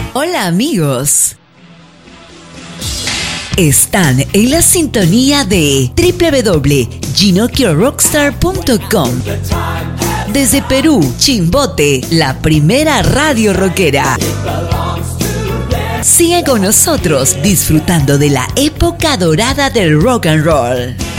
Hola amigos. Están en la sintonía de www.GinoKioRockstar.com. Desde Perú, Chimbote, la primera radio rockera. Sigan con nosotros disfrutando de la época dorada del rock and roll.